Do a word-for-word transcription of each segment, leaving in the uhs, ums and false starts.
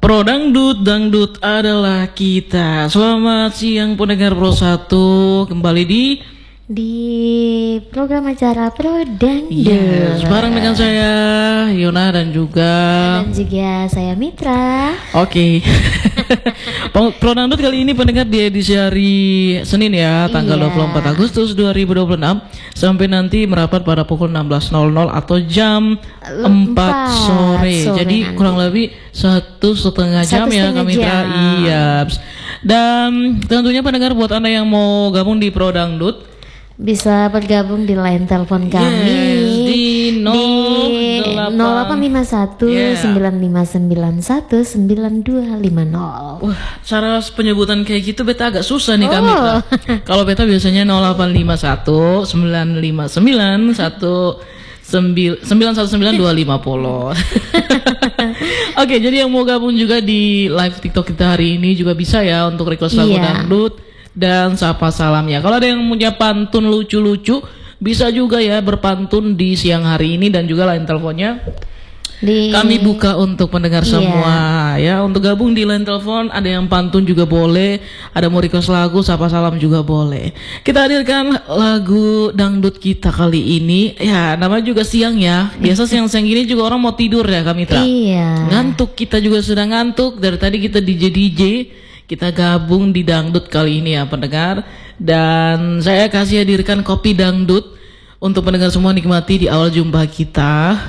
Pro Dangdut, Dangdut adalah kita. Selamat siang pendengar Pro satu, kembali di di program acara Pro Dangdut. Yes, bareng dengan saya Yona dan juga dan juga saya Mitra. Oke. Okay. Pro Dangdut kali ini pendengar di edisi hari Senin ya, tanggal iya. dua puluh empat Agustus dua ribu dua puluh enam sampai nanti merapat pada pukul enam belas nol nol atau jam empat sore. sore Jadi nanti. kurang lebih satu setengah jam Satu ya setengah kami Mitra. jam. Iya. Dan tentunya pendengar buat Anda yang mau gabung di Pro Dangdut bisa bergabung di line telepon kami yes, di nol delapan lima satu sembilan lima sembilan satu sembilan dua lima nol. Wah, cara penyebutan kayak gitu beta agak susah nih oh. kami. Kalau beta biasanya nol delapan lima satu sembilan lima sembilan satu sembilan satu sembilan dua lima nol. Oke, jadi yang mau gabung juga di live TikTok kita hari ini juga bisa ya untuk request lagu yeah. dangdut dan sapa salamnya. Kalau ada yang punya pantun lucu-lucu, bisa juga ya berpantun di siang hari ini dan juga line teleponnya di... kami buka untuk pendengar yeah. semua ya. Untuk gabung di line telepon, ada yang pantun juga boleh, ada mau request lagu, sapa salam juga boleh. Kita hadirkan lagu dangdut kita kali ini. Ya, namanya juga siang ya. Biasa siang-siang gini juga orang mau tidur ya kami Mitra. Iya. Ngantuk, kita juga sudah ngantuk. Dari tadi kita D J D J. Kita gabung di dangdut kali ini ya pendengar. Dan saya kasih hadirkan kopi dangdut untuk pendengar semua nikmati di awal jumpa kita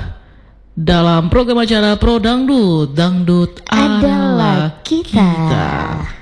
dalam program acara Pro Dangdut, Dangdut adalah kita, kita.